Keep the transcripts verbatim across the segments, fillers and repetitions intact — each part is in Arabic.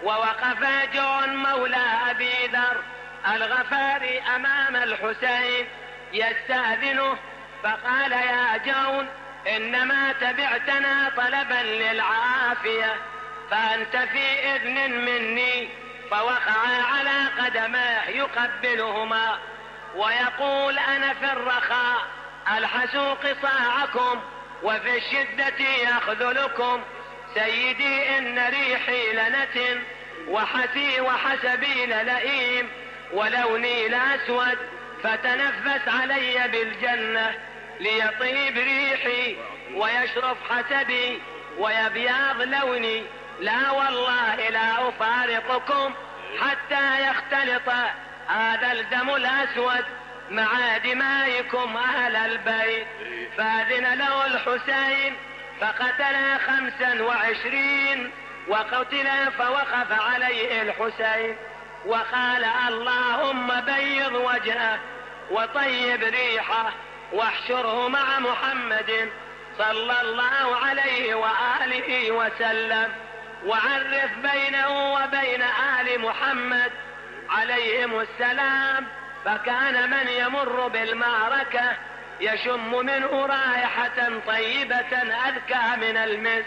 ووقف جون مولى أبي ذر الغفاري أمام الحسين يستأذنه، فقال: يا جون، إنما تبعتنا طلبا للعافية، فأنت في إذن مني. فوقع على قدميه يقبلهما ويقول: أنا في الرخاء الحسوق صاعكم، وفي الشدة يخذلكم. سيدي إن ريحي لنتن، وحسي وحسبي لئيم، ولوني لأسود، فتنفس علي بالجنة ليطيب ريحي ويشرف حسبي ويبياض لوني. لا والله لا أفارقكم حتى يختلط هذا الدم الأسود مع دمائكم أهل البيت. فأذن له الحسين فقتل خمسا وعشرين وقتل. فوقف عليه الحسين وقال: اللهم بيض وجهه وطيب ريحه واحشره مع محمد صلى الله عليه وآله وسلم، وعرف بينه وبين آل محمد عليهم السلام. فكان من يمر بالمعركة يشم منه رائحة طيبة أذكى من المسك.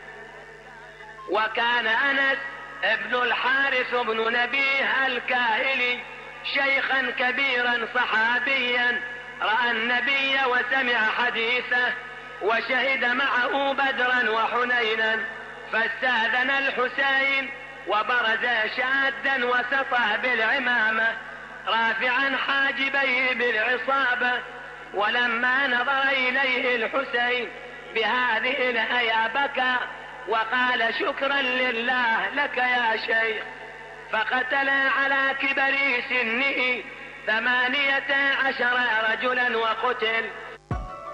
وكان أنس ابن الحارث بن نبيه الكاهلي شيخا كبيرا صحابيا رأى النبي وسمع حديثه وشهد معه بدرا وحنينا، فاستأذن الحسين وبرز شادا وسطه بالعمامة رافعا حاجبيه بالعصابة. ولما نظر إليه الحسين بهذه الهيئة بكى وقال: شكرا لله لك يا شيخ. فقتل على كبر سنه ثمانية عشر رجلا وقتل